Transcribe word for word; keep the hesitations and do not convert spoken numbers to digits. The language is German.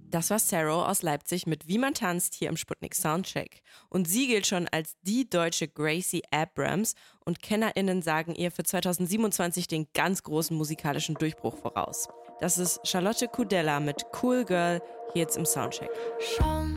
Das war Sarah aus Leipzig mit Wie man tanzt hier im Sputnik Soundcheck. Und sie gilt schon als die deutsche Gracie Abrams und KennerInnen sagen ihr für zwanzig siebenundzwanzig den ganz großen musikalischen Durchbruch voraus. Das ist Charlotte Kudella mit Cool Girl hier jetzt im Soundcheck. Schon